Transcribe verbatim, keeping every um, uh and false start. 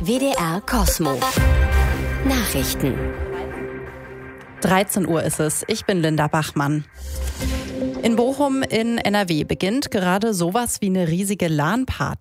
W D R Kosmo. Nachrichten. dreizehn Uhr ist es. Ich bin Linda Bachmann. In Bochum in N R W beginnt gerade sowas wie eine riesige LAN-Party.